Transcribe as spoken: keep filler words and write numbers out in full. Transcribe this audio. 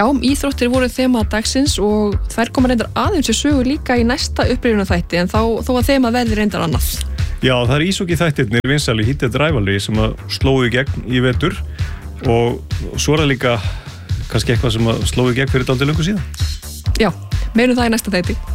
Já, íþróttir voru þema dagsins og þær koma reyndar aðeins í sögu líka í næsta upprifjunarþætti en þá, þó að þema verði reyndar annað. Já, það er íshokkí þættirnir vinsælu Heated Rivalry sem að slóu í gegn í vetur og svo er það líka kannski eitthvað sem að slóu í gegn fyrir dálítið löngu síðan. Já, meirum það í næsta þætti.